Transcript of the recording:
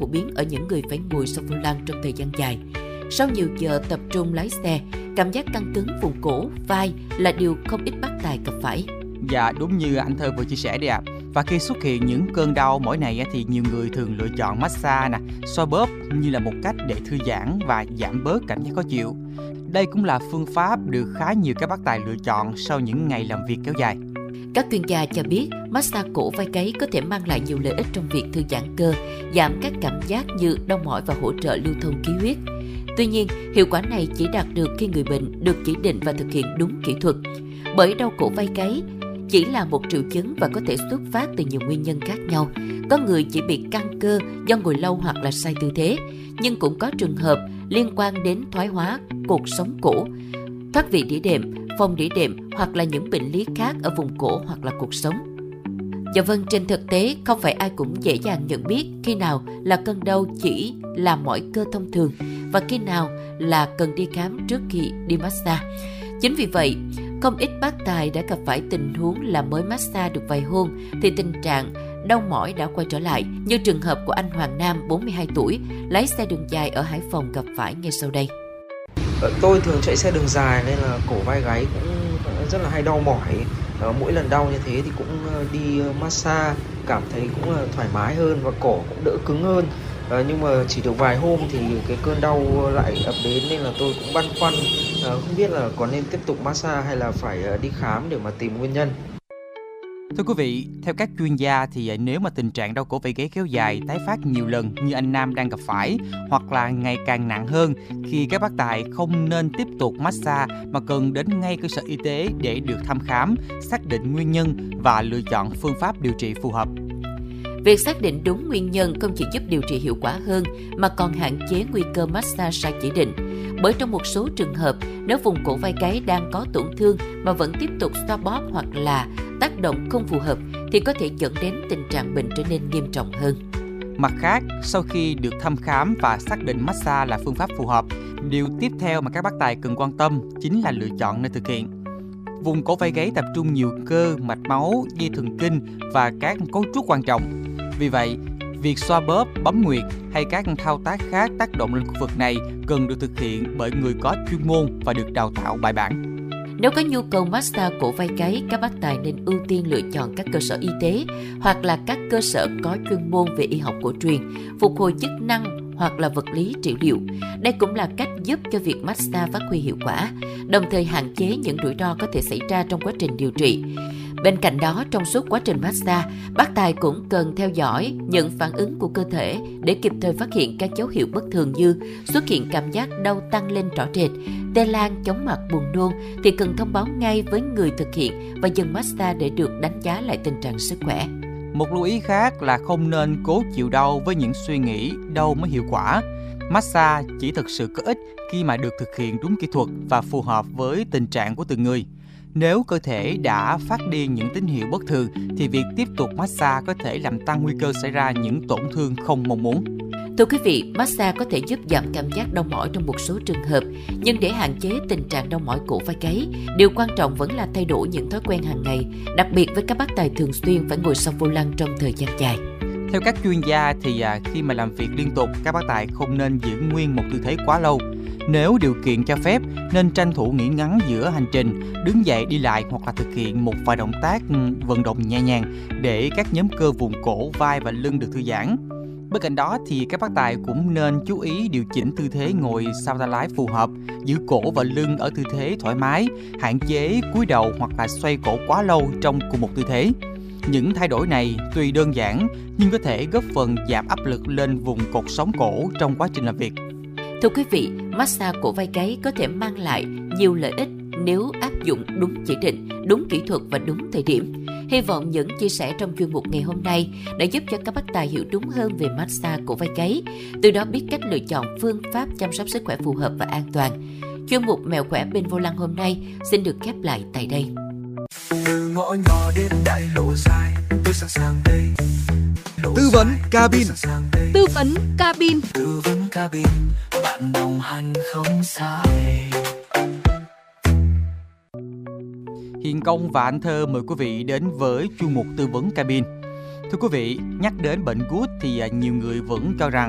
phổ biến ở những người phải ngồi sau vô lăng trong thời gian dài. Sau nhiều giờ tập trung lái xe, cảm giác căng cứng vùng cổ, vai là điều không ít bác tài gặp phải. Dạ, đúng như anh Thơ vừa chia sẻ đấy ạ. Và khi xuất hiện những cơn đau mỏi này thì nhiều người thường lựa chọn massage xoa bóp như là một cách để thư giãn và giảm bớt cảm giác khó chịu. Đây cũng là phương pháp được khá nhiều các bác tài lựa chọn sau những ngày làm việc kéo dài. Các chuyên gia cho biết massage cổ vai gáy có thể mang lại nhiều lợi ích trong việc thư giãn cơ, giảm các cảm giác như đau mỏi và hỗ trợ lưu thông khí huyết. Tuy nhiên, hiệu quả này chỉ đạt được khi người bệnh được chỉ định và thực hiện đúng kỹ thuật. Bởi đau cổ vai gáy chỉ là một triệu chứng và có thể xuất phát từ nhiều nguyên nhân khác nhau. Có người chỉ bị căng cơ do ngồi lâu hoặc là sai tư thế, nhưng cũng có trường hợp liên quan đến thoái hóa cột sống cổ, thoát vị đĩa đệm, phòng đĩa đệm hoặc là những bệnh lý khác ở vùng cổ hoặc là cột sống. Dạ vâng, trên thực tế không phải ai cũng dễ dàng nhận biết khi nào là cơn đau chỉ là mỏi cơ thông thường và khi nào là cần đi khám trước khi đi massage. Chính vì vậy, không ít bác tài đã gặp phải tình huống là mới massage được vài hôm thì tình trạng đau mỏi đã quay trở lại, như trường hợp của anh Hoàng Nam, 42 tuổi, lái xe đường dài ở Hải Phòng gặp phải ngay sau đây. Tôi thường chạy xe đường dài nên là cổ vai gáy cũng rất là hay đau mỏi. Mỗi lần đau như thế thì cũng đi massage, cảm thấy cũng thoải mái hơn và cổ cũng đỡ cứng hơn. Nhưng mà chỉ được vài hôm thì cái cơn đau lại ập đến nên là tôi cũng băn khoăn, không biết là có nên tiếp tục massage hay là phải đi khám để mà tìm nguyên nhân. Thưa quý vị, theo các chuyên gia thì nếu mà tình trạng đau cổ vai gáy kéo dài tái phát nhiều lần như anh Nam đang gặp phải hoặc là ngày càng nặng hơn thì các bác tài không nên tiếp tục massage mà cần đến ngay cơ sở y tế để được thăm khám, xác định nguyên nhân và lựa chọn phương pháp điều trị phù hợp. Việc xác định đúng nguyên nhân không chỉ giúp điều trị hiệu quả hơn mà còn hạn chế nguy cơ massage sai chỉ định. Bởi trong một số trường hợp, nếu vùng cổ vai gáy đang có tổn thương mà vẫn tiếp tục xoa bóp hoặc là tác động không phù hợp thì có thể dẫn đến tình trạng bệnh trở nên nghiêm trọng hơn. Mặt khác, sau khi được thăm khám và xác định massage là phương pháp phù hợp, điều tiếp theo mà các bác tài cần quan tâm chính là lựa chọn nơi thực hiện. Vùng cổ vai gáy tập trung nhiều cơ, mạch máu, dây thần kinh và các cấu trúc quan trọng. Vì vậy, việc xoa bóp, bấm nguyệt hay các thao tác khác tác động lên khu vực này cần được thực hiện bởi người có chuyên môn và được đào tạo bài bản. Nếu có nhu cầu massage cổ vai gáy, các bác tài nên ưu tiên lựa chọn các cơ sở y tế hoặc là các cơ sở có chuyên môn về y học cổ truyền, phục hồi chức năng hoặc là vật lý trị liệu. Đây cũng là cách giúp cho việc massage phát huy hiệu quả, đồng thời hạn chế những rủi ro có thể xảy ra trong quá trình điều trị. Bên cạnh đó, trong suốt quá trình massage, bác tài cũng cần theo dõi những phản ứng của cơ thể để kịp thời phát hiện các dấu hiệu bất thường như xuất hiện cảm giác đau tăng lên rõ rệt, tê lan, chóng mặt, buồn nôn thì cần thông báo ngay với người thực hiện và dừng massage để được đánh giá lại tình trạng sức khỏe. Một lưu ý khác là không nên cố chịu đau với những suy nghĩ đau mới hiệu quả. Massage chỉ thực sự có ích khi mà được thực hiện đúng kỹ thuật và phù hợp với tình trạng của từng người. Nếu cơ thể đã phát đi những tín hiệu bất thường thì việc tiếp tục massage có thể làm tăng nguy cơ xảy ra những tổn thương không mong muốn. Thưa quý vị, massage có thể giúp giảm cảm giác đau mỏi trong một số trường hợp, nhưng để hạn chế tình trạng đau mỏi cổ vai gáy, điều quan trọng vẫn là thay đổi những thói quen hàng ngày, đặc biệt với các bác tài thường xuyên phải ngồi sau vô lăng trong thời gian dài. Theo các chuyên gia thì khi mà làm việc liên tục, các bác tài không nên giữ nguyên một tư thế quá lâu. Nếu điều kiện cho phép, nên tranh thủ nghỉ ngắn giữa hành trình, đứng dậy đi lại hoặc là thực hiện một vài động tác vận động nhẹ nhàng để các nhóm cơ vùng cổ, vai và lưng được thư giãn. Bên cạnh đó thì các bác tài cũng nên chú ý điều chỉnh tư thế ngồi sau tay lái phù hợp, giữ cổ và lưng ở tư thế thoải mái, hạn chế cúi đầu hoặc là xoay cổ quá lâu trong cùng một tư thế. Những thay đổi này tuy đơn giản nhưng có thể góp phần giảm áp lực lên vùng cột sống cổ trong quá trình làm việc. Thưa quý vị, massage cổ vai gáy có thể mang lại nhiều lợi ích nếu áp dụng đúng chỉ định, đúng kỹ thuật và đúng thời điểm. Hy vọng những chia sẻ trong chuyên mục ngày hôm nay đã giúp cho các bác tài hiểu đúng hơn về massage cổ vai gáy, từ đó biết cách lựa chọn phương pháp chăm sóc sức khỏe phù hợp và an toàn. Chuyên mục Mẹo khỏe bên vô lăng hôm nay xin được khép lại tại đây. Từ ngõ nhỏ đến đại lộ dài, tôi sẵn sàng đây. Tư vấn cabin. Tư vấn cabin. Tư vấn cabin, bạn đồng hành không xa. Hiền Công và anh Thơ mời quý vị đến với chuyên mục tư vấn cabin. Thưa quý vị, nhắc đến bệnh gút thì nhiều người vẫn cho rằng